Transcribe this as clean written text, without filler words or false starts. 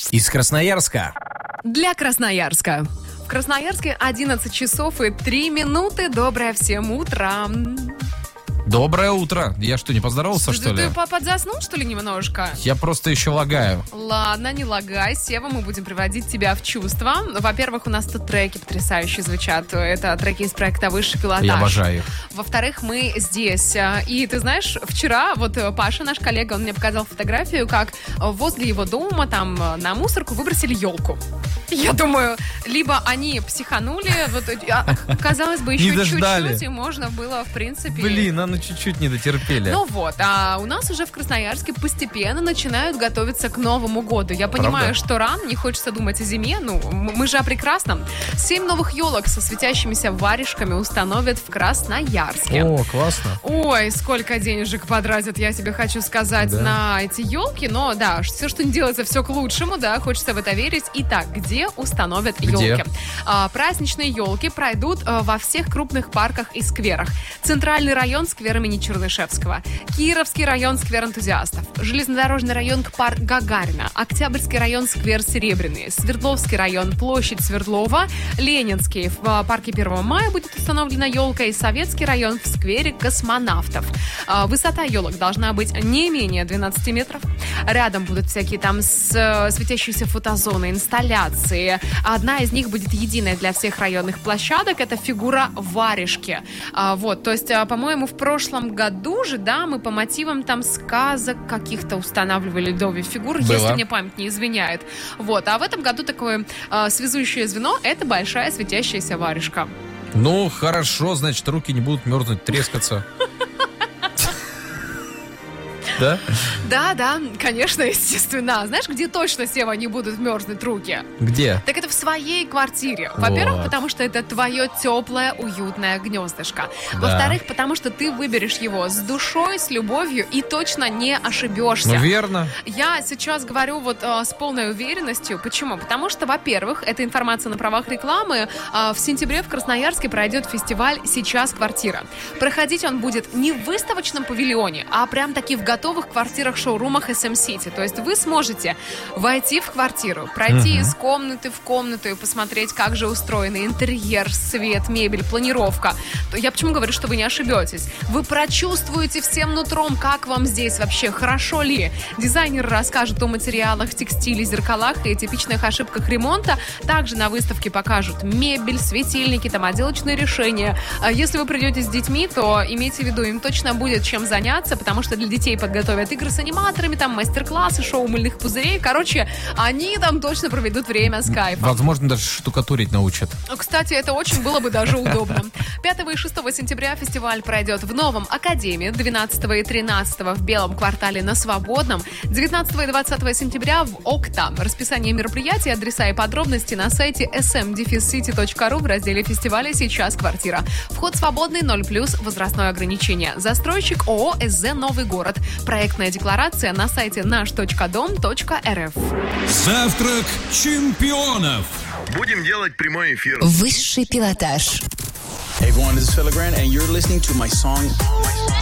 Из Красноярска. Для Красноярска. В Красноярске 11 часов и 3 минуты. Доброе всем утро. Доброе утро. Я что, не поздоровался, что ли? Ты подзаснул, что ли, немножко? Я просто еще лагаю. Ладно, не лагай, Сева, мы будем приводить тебя в чувство. Во-первых, у нас тут треки потрясающие звучат. Это треки из проекта «Высший пилотаж». Я обожаю их. Во-вторых, мы здесь. И ты знаешь, вчера вот Паша, наш коллега, он мне показал фотографию, как возле его дома там на мусорку выбросили елку. Я думаю, либо они психанули, вот, казалось бы, еще чуть-чуть, и можно было, в принципе... Блин, чуть-чуть не дотерпели. Ну вот, а у нас уже в Красноярске постепенно начинают готовиться к Новому году. Я понимаю, что рано, не хочется думать о зиме, мы же о прекрасном. 7 новых елок со светящимися варежками установят в Красноярске. О, классно. Ой, сколько денежек потратят, я тебе хочу сказать, на эти елки. Но да, все, что не делается, все к лучшему, да, хочется в это верить. Итак, где установят елки? Праздничные елки пройдут во всех крупных парках и скверах. Центральный район — сквер имени Чернышевского, Кировский район — сквер энтузиастов, Железнодорожный район — парк Гагарина, Октябрьский район — сквер Серебряный, Свердловский район — площадь Свердлова, Ленинский в парке 1 мая будет установлена елка, и Советский район в сквере Космонавтов. Высота елок должна быть не менее 12 метров. Рядом будут всякие там светящиеся фотозоны, инсталляции. Одна из них будет единая для всех районных площадок. Это фигура варежки. Вот, то есть, по-моему, в прошлом году же, да, мы по мотивам там сказок каких-то устанавливали ледовые фигуры, если мне память не изменяет. Вот, а в этом году такое связующее звено — это большая светящаяся варежка. Ну, хорошо, значит, руки не будут мерзнуть, трескаться. Да? Да, конечно, естественно. Знаешь, где точно, Сева, не будут мерзнуть руки? Где? Так это в своей квартире. Во-первых, потому что это твое теплое, уютное гнездышко. Да. Во-вторых, потому что ты выберешь его с душой, с любовью и точно не ошибешься. Ну, верно. Я сейчас говорю вот с полной уверенностью. Почему? Потому что, во-первых, это информация на правах рекламы. В сентябре в Красноярске пройдет фестиваль «Сейчас квартира». Проходить он будет не в выставочном павильоне, а прям-таки в готовом квартирах-шоурумах SM City. То есть вы сможете войти в квартиру, пройти из комнаты в комнату и посмотреть, как же устроены интерьер, свет, мебель, планировка. Я почему говорю, что вы не ошибетесь? Вы прочувствуете всем нутром, как вам здесь вообще, хорошо ли. Дизайнеры расскажут о материалах, текстиле, зеркалах и типичных ошибках ремонта. Также на выставке покажут мебель, светильники, там отделочные решения. Если вы придете с детьми, то имейте в виду, им точно будет чем заняться, потому что для детей готовят игры с аниматорами, там мастер-классы, шоу мыльных пузырей. Короче, они там точно проведут время с кайфом. Возможно, даже штукатурить научат. Кстати, это очень было бы даже удобно. 5 и 6 сентября фестиваль пройдет в Новом Академии, 12 и 13 в Белом квартале на Свободном, 19 и 20 сентября в Окта. Расписание мероприятий, адреса и подробности на сайте sm-city.ru в разделе фестиваля «Сейчас квартира». Вход свободный, 0+, возрастное ограничение. Застройщик ООО «СЗ Новый город». Проектная декларация на сайте наш.дом.рф. Завтрак чемпионов. Будем делать прямой эфир. Высший пилотаж. Hey everyone, this is Phil Legrand, and you're listening to my song